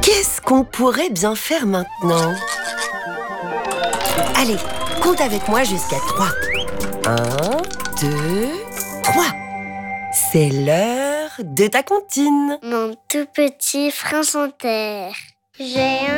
Qu'est-ce qu'on pourrait bien faire maintenant? Allez, compte avec moi jusqu'à 3. 1, 2, 3. C'est l'heure de ta comptine. Mon tout petit prince en terre. J'ai